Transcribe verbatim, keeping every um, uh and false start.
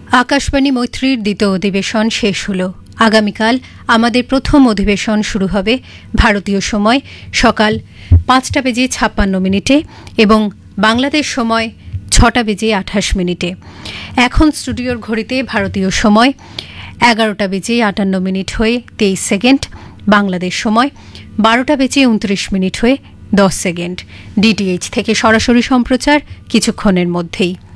আকাশবাণী মৈত্রীর দ্বিতীয় অধিবেশন শেষ হল। আগামীকাল আমাদের প্রথম অধিবেশন শুরু হবে ভারতীয় সময় সকাল পাঁচটা বেজে ছাপ্পান্ন মিনিটে এবং বাংলাদেশ সময় ছটা বেজে আঠাশ মিনিটে। এখন স্টুডিওর ঘড়িতে ভারতীয় সময় এগারোটা বেজে আটান্ন মিনিট হয়ে তেইশ সেকেন্ড, বাংলাদেশ সময় বারোটা বেজে উনত্রিশ মিনিট হয়ে দশ সেকেন্ড। ডিটিএইচ থেকে সরাসরি সম্প্রচার কিছুক্ষণের মধ্যেই।